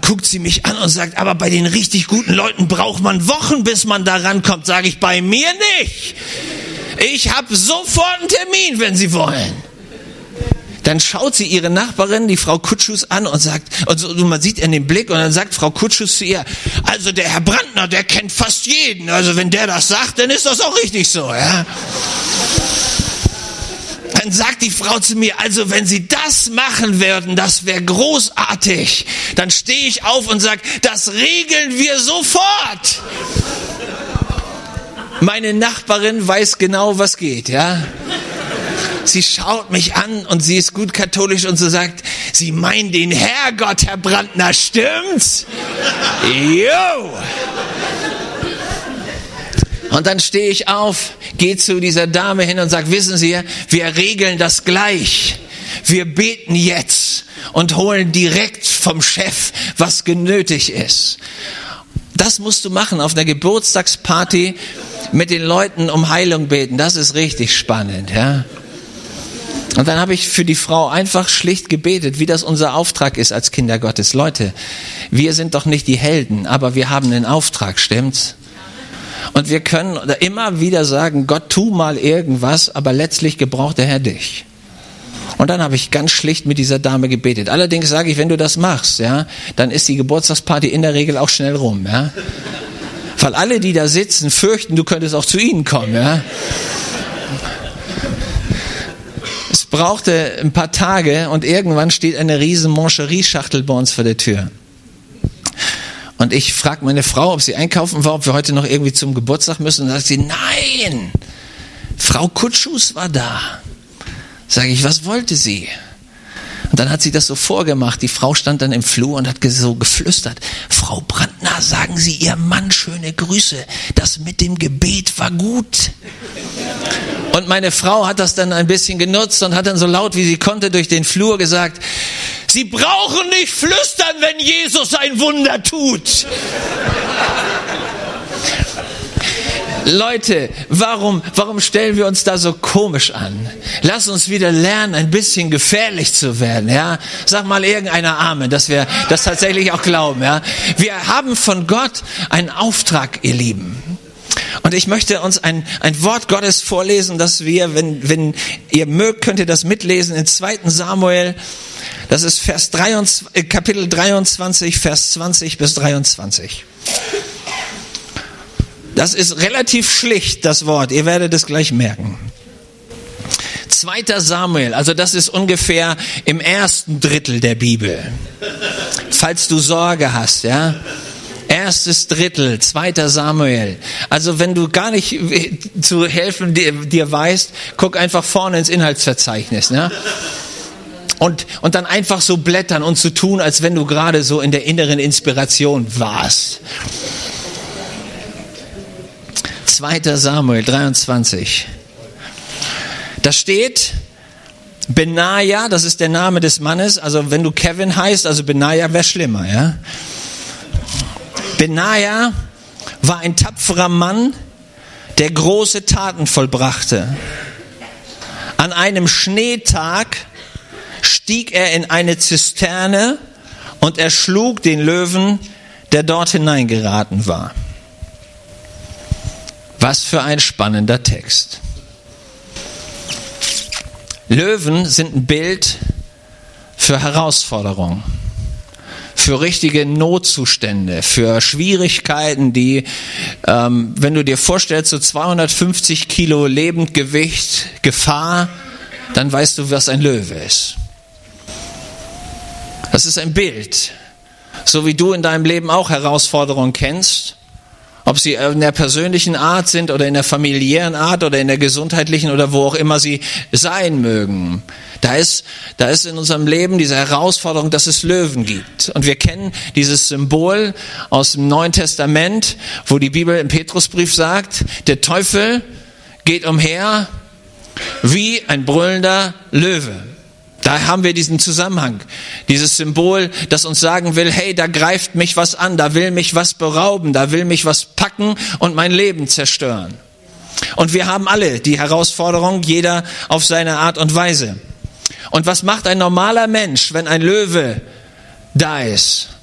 guckt sie mich an und sagt, aber bei den richtig guten Leuten braucht man Wochen, bis man da rankommt. Sage ich, bei mir nicht. Ich habe sofort einen Termin, wenn Sie wollen. Dann schaut sie ihre Nachbarin, die Frau Kutschus, an und sagt, und man sieht in den Blick, und dann sagt Frau Kutschus zu ihr, also der Herr Brandner, der kennt fast jeden. Also wenn der das sagt, dann ist das auch richtig so, ja. Dann sagt die Frau zu mir, also wenn Sie das machen würden, das wäre großartig. Dann stehe ich auf und sage, das regeln wir sofort. Meine Nachbarin weiß genau, was geht, ja. Sie schaut mich an und sie ist gut katholisch und so sagt, Sie meinen den Herrgott, Herr Brandner, stimmt's? Jo! Und dann stehe ich auf, gehe zu dieser Dame hin und sage, wissen Sie, wir regeln das gleich. Wir beten jetzt und holen direkt vom Chef, was genötigt ist. Das musst du machen auf einer Geburtstagsparty, mit den Leuten um Heilung beten. Das ist richtig spannend, ja. Und dann habe ich für die Frau einfach schlicht gebetet, wie das unser Auftrag ist als Kinder Gottes. Leute, wir sind doch nicht die Helden, aber wir haben einen Auftrag, stimmt's? Und wir können immer wieder sagen, Gott, tu mal irgendwas, aber letztlich gebraucht der Herr dich. Und dann habe ich ganz schlicht mit dieser Dame gebetet. Allerdings sage ich, wenn du das machst, ja, dann ist die Geburtstagsparty in der Regel auch schnell rum, ja. Weil alle, die da sitzen, fürchten, du könntest auch zu ihnen kommen, ja. Es brauchte ein paar Tage und irgendwann steht eine riesen Mancherie-Schachtel bei uns vor der Tür. Und ich frage meine Frau, ob sie einkaufen war, ob wir heute noch irgendwie zum Geburtstag müssen. Und dann sagt sie, nein, Frau Kutschus war da. Sage ich, was wollte sie? Und dann hat sie das so vorgemacht. Die Frau stand dann im Flur und hat so geflüstert, Frau Brandner, sagen Sie Ihrem Mann schöne Grüße. Das mit dem Gebet war gut. Und meine Frau hat das dann ein bisschen genutzt und hat dann so laut wie sie konnte durch den Flur gesagt, Sie brauchen nicht flüstern, wenn Jesus ein Wunder tut. Leute, warum stellen wir uns da so komisch an? Lass uns wieder lernen, ein bisschen gefährlich zu werden, ja? Sag mal irgendeiner Amen, dass wir das tatsächlich auch glauben, ja? Wir haben von Gott einen Auftrag, ihr Lieben. Und ich möchte uns ein Wort Gottes vorlesen, dass wir, wenn ihr mögt, könnt ihr das mitlesen in 2. Samuel. Das ist Kapitel 23, Vers 20 bis 23. Das ist relativ schlicht, das Wort. Ihr werdet es gleich merken. 2. Samuel, also das ist ungefähr im ersten Drittel der Bibel. Falls du Sorge hast, ja. Erstes Drittel, 2. Samuel. Also wenn du gar nicht zu helfen dir weißt, guck einfach vorne ins Inhaltsverzeichnis, ne? Und dann einfach so blättern und so tun, als wenn du gerade so in der inneren Inspiration warst. 2. Samuel 23. Da steht Benaja, das ist der Name des Mannes. Also wenn du Kevin heißt, also Benaja wäre schlimmer, ja. Benaja war ein tapferer Mann, der große Taten vollbrachte. An einem Schneetag stieg er in eine Zisterne und erschlug den Löwen, der dort hineingeraten war. Was für ein spannender Text. Löwen sind ein Bild für Herausforderungen, für richtige Notzustände, für Schwierigkeiten, die, wenn du dir vorstellst, so 250 Kilo Lebendgewicht, Gefahr, dann weißt du, was ein Löwe ist. Das ist ein Bild. So wie du in deinem Leben auch Herausforderungen kennst, ob sie in der persönlichen Art sind oder in der familiären Art oder in der gesundheitlichen oder wo auch immer sie sein mögen. Da ist in unserem Leben diese Herausforderung, dass es Löwen gibt. Und wir kennen dieses Symbol aus dem Neuen Testament, wo die Bibel im Petrusbrief sagt, der Teufel geht umher wie ein brüllender Löwe. Da haben wir diesen Zusammenhang, dieses Symbol, das uns sagen will, hey, da greift mich was an, da will mich was berauben, da will mich was packen und mein Leben zerstören. Und wir haben alle die Herausforderung, jeder auf seine Art und Weise. Und was macht ein normaler Mensch, wenn ein Löwe da ist?